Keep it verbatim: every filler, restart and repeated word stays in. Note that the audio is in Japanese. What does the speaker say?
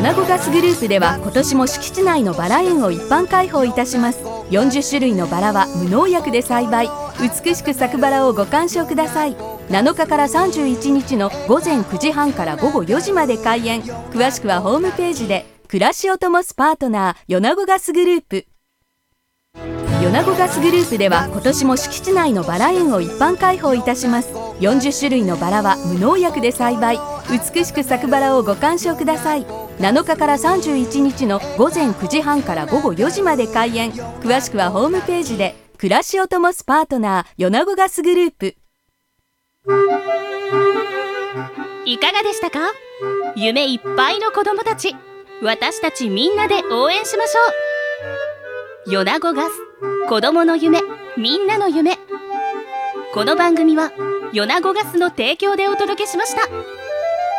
米子ガスグループでは今年も敷地内のバラ園を一般開放いたします。よんじゅっしゅるいのバラは無農薬で栽培、美しく咲くバラをご鑑賞ください。なのかからさんじゅういちにちのごぜんくじはんからごごよじまで開園。詳しくはホームページで。暮らしを灯すパートナー、米子ガスグループ。米子ガスグループでは今年も敷地内のバラ園を一般開放いたします。よんじゅっしゅるいのバラは無農薬で栽培、美しく咲くバラをご鑑賞ください。なのかからさんじゅういちにちのごぜんくじはんからごごよじまで開園。詳しくはホームページで。暮らしを灯すパートナー、米子ガスグループ。 いかがでしたか？夢いっぱいの子供たち、私たちみんなで応援しましょう。米子ガス、子供の夢、みんなの夢。この番組は米子ガスの提供でお届けしました。